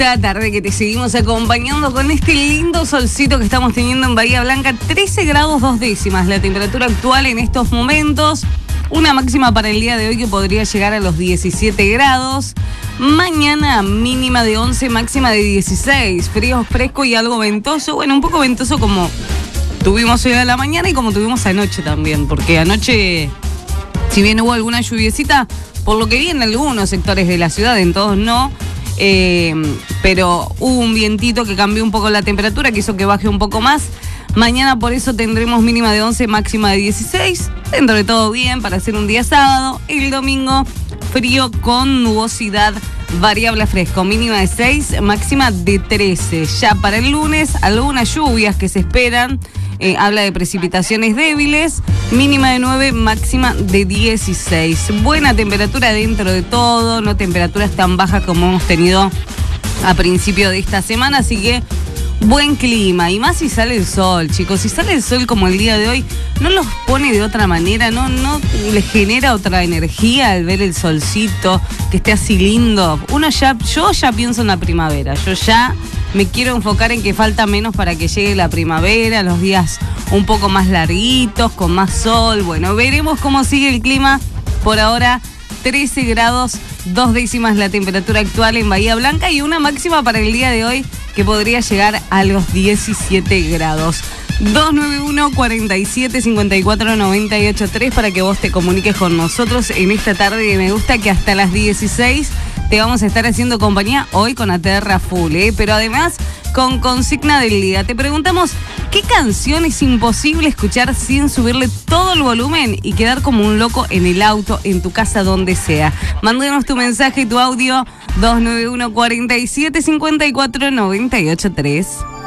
esta tarde que te seguimos acompañando con este lindo solcito que estamos teniendo en Bahía Blanca. 13 grados 2 décimas la temperatura actual en estos momentos. Una máxima para el día de hoy que podría llegar a los 17 grados. Mañana mínima de 11, máxima de 16. Frío, fresco y algo ventoso. Bueno, un poco ventoso como tuvimos hoy a la mañana y como tuvimos anoche también. Porque anoche, si bien hubo alguna lluviecita, por lo que vi en algunos sectores de la ciudad, en todos no. Pero hubo un vientito que cambió un poco la temperatura, que hizo que baje un poco más. Mañana por eso tendremos mínima de 11, máxima de 16. Dentro de todo bien para hacer un día sábado. El domingo frío con nubosidad variable a fresco. Mínima de 6, máxima de 13. Ya para el lunes algunas lluvias que se esperan. Habla de precipitaciones débiles. Mínima de 9, máxima de 16. Buena temperatura dentro de todo. No temperaturas tan bajas como hemos tenido a principio de esta semana. Así que buen clima, y más si sale el sol, chicos. Si sale el sol como el día de hoy, no los pone de otra manera, no les genera otra energía al ver el solcito, que esté así lindo. Yo ya pienso en la primavera, yo ya me quiero enfocar en que falta menos para que llegue la primavera, los días un poco más larguitos, con más sol. Bueno, veremos cómo sigue el clima. Por ahora, 13 grados 2 décimas la temperatura actual en Bahía Blanca y una máxima para el día de hoy que podría llegar a los 17 grados. 291-47-54-98-3 para que vos te comuniques con nosotros en esta tarde de Me Gusta, que hasta las 16 te vamos a estar haciendo compañía hoy con ATR Full, pero además con consigna del día. Te preguntamos qué canción es imposible escuchar sin subirle todo el volumen y quedar como un loco en el auto, en tu casa, donde sea. Mándanos tu mensaje y tu audio 291-47-54-98-3.